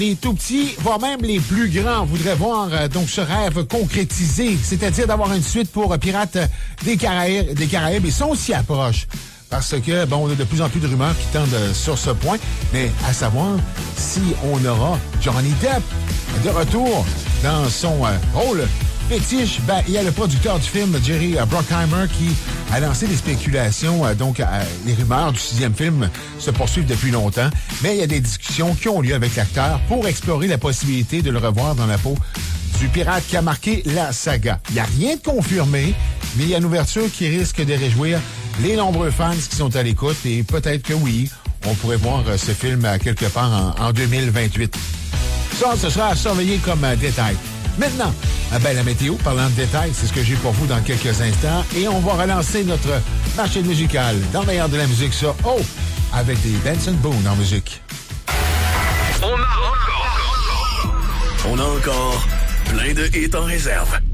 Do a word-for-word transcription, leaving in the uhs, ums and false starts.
Les tout petits, voire même les plus grands, voudraient voir euh, donc ce rêve concrétisé, c'est-à-dire d'avoir une suite pour euh, Pirates des Caraïbes, des Caraïbes. Ils sont si approches. Parce que, bon, on a de plus en plus de rumeurs qui tendent euh, sur ce point. Mais à savoir si on aura Johnny Depp de retour dans son euh, rôle fétiche. Ben, il y a le producteur du film, Jerry euh, Bruckheimer, qui a lancé des spéculations. Euh, donc, euh, les rumeurs du sixième film se poursuivent depuis longtemps. Mais il y a des discussions qui ont lieu avec l'acteur pour explorer la possibilité de le revoir dans la peau du pirate qui a marqué la saga. Il n'y a rien de confirmé, mais il y a une ouverture qui risque de réjouir les nombreux fans qui sont à l'écoute. Et peut-être que oui, on pourrait voir euh, ce film à quelque part en, en deux mille vingt-huit. Ça, ce sera à surveiller comme euh, détail. Maintenant, euh, ben, la météo, parlant de détails, c'est ce que j'ai pour vous dans quelques instants. Et on va relancer notre marché musical dans le meilleur de la musique, ça. Oh! Avec des Benson Boone en musique. On a encore... On a encore plein de hits en réserve.